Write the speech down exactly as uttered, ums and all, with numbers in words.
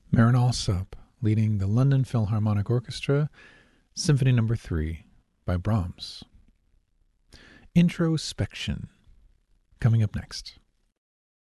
Marin Alsop, leading the London Philharmonic Orchestra, Symphony Number three by Brahms. Introspection, coming up next.